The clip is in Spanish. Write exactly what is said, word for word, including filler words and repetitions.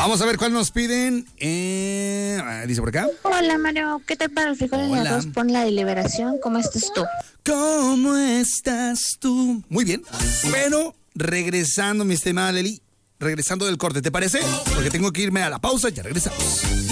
Vamos a ver cuál nos piden. Eh, dice por acá. Hola, Mario. ¿Qué tal para el frijol en arroz? Pon la deliberación. ¿Cómo estás tú? ¿Cómo estás tú? Muy bien. Pero regresando, mi estimada Leli, regresando del corte, ¿te parece? Porque tengo que irme a la pausa y ya regresamos.